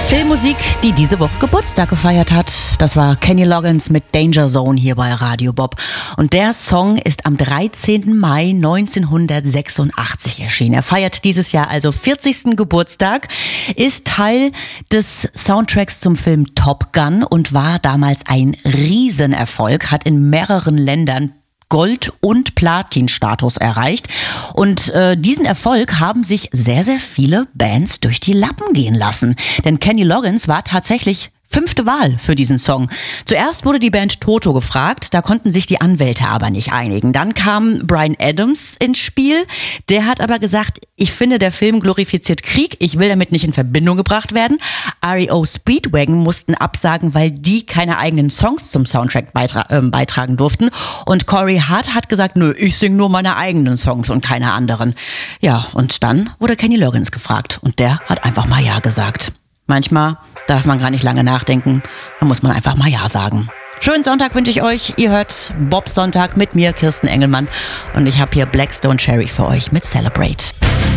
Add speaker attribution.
Speaker 1: Filmmusik, die diese Woche Geburtstag gefeiert hat. Das war Kenny Loggins mit Danger Zone hier bei Radio Bob. Und der Song ist am 13. Mai 1986 erschienen. Er feiert dieses Jahr also 40. Geburtstag, ist Teil des Soundtracks zum Film Top Gun und war damals ein Riesenerfolg, hat in mehreren Ländern Gold- und Platin-Status erreicht. Und diesen Erfolg haben sich sehr, sehr viele Bands durch die Lappen gehen lassen. Denn Kenny Loggins war tatsächlich 5. Wahl für diesen Song. Zuerst wurde die Band Toto gefragt, da konnten sich die Anwälte aber nicht einigen. Dann kam Bryan Adams ins Spiel, der hat aber gesagt, ich finde, der Film glorifiziert Krieg, ich will damit nicht in Verbindung gebracht werden. REO Speedwagon mussten absagen, weil die keine eigenen Songs zum Soundtrack beitragen durften. Und Corey Hart hat gesagt, nö, ich singe nur meine eigenen Songs und keine anderen. Ja, und dann wurde Kenny Loggins gefragt und der hat einfach mal Ja gesagt. Manchmal darf man gar nicht lange nachdenken, dann muss man einfach mal Ja sagen. Schönen Sonntag wünsche ich euch. Ihr hört Bob Sonntag mit mir, Kirsten Engelmann. Und ich habe hier Blackstone Cherry für euch mit Celebrate.